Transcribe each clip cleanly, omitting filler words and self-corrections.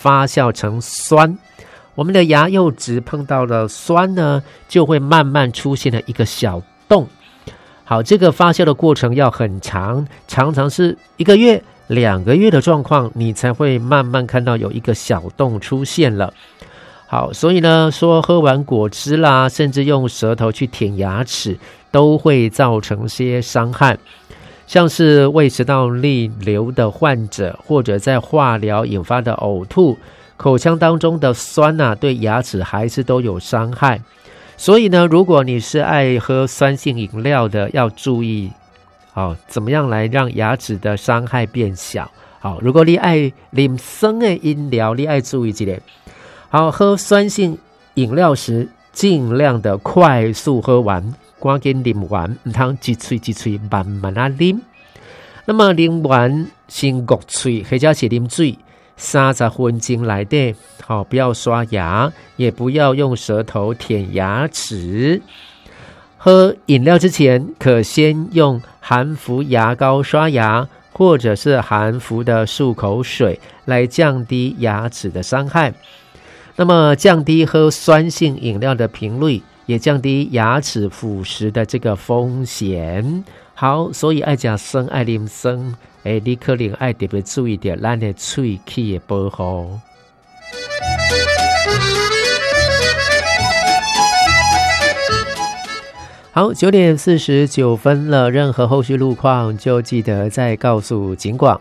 发酵成酸。我们的牙釉质碰到了酸呢，就会慢慢出现了一个小洞。好，这个发酵的过程要很长，常常是1个月、2个月的状况，你才会慢慢看到有一个小洞出现了。好，所以呢，说喝完果汁啦，甚至用舌头去舔牙齿，都会造成些伤害。像是胃食道逆流的患者，或者在化疗引发的呕吐，口腔当中的酸对牙齿还是都有伤害。所以呢，如果你是爱喝酸性饮料的，要注意怎么样来让牙齿的伤害变小。好，如果你爱喝酸的饮料，你爱注意一点。好，喝酸性饮料时，尽量的快速喝完，赶紧啉完，不通一喙一喙慢慢啉。那么啉完先焗喙，或者是啉水30分钟内底，好，不要刷牙，也不要用舌头舔牙齿。喝饮料之前，可先用含氟牙膏刷牙，或者是含氟的漱口水来降低牙齿的伤害。那么降低喝酸性饮料的频率，也降低牙齿腐蚀的这个风险。好，所以爱吃酸爱啉酸，你可能爱特别注意点咱的喙齿的保护。好，9点49分了，任何后续路况就记得再告诉警广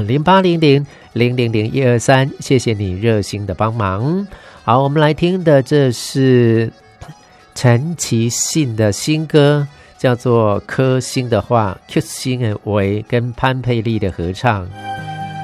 0800000123，谢谢你热心的帮忙。好，我们来听的这是陈其信的新歌，叫做《颗星的话》，颗星的为跟潘佩丽的合唱。